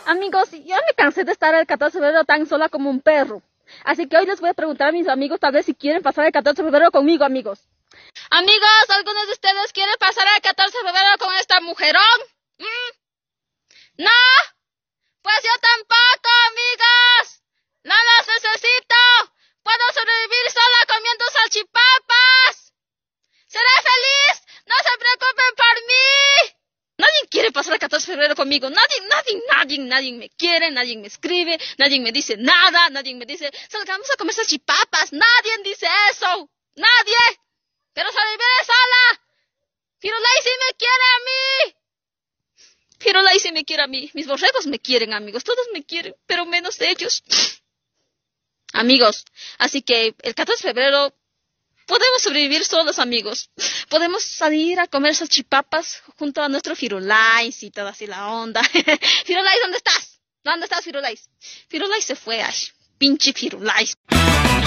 Amigos, yo me cansé de estar el 14 de febrero tan sola como un perro. Así que hoy les voy a preguntar a mis amigos tal vez si quieren pasar el 14 de febrero conmigo, amigos. Amigos, ¿algunos de ustedes quieren pasar el 14 de febrero con esta mujerón? ¿No? Pues yo tampoco, amigos. No los necesito. Puedo sobrevivir sola comiendo salchipapas. Seré feliz. No se preocupen por mí. Nadie quiere pasar el 14 de febrero conmigo. Nadie me quiere, nadie me escribe, nadie me dice nada, nadie me dice, salgamos a comer salchipapas. Nadie dice eso. Nadie. Pero sobreviviré sola. Firulais sí me quiere a mí. Firulais sí me quiere a mí. Mis borregos me quieren, amigos. Todos me quieren, pero menos ellos. Amigos, así que el 14 de febrero podemos sobrevivir solos, amigos. Podemos salir a comer salchipapas junto a nuestro Firulais y toda así la onda. Firulais, ¿dónde estás? ¿Dónde estás, Firulais? Firulais se fue, ay, pinche Firulais.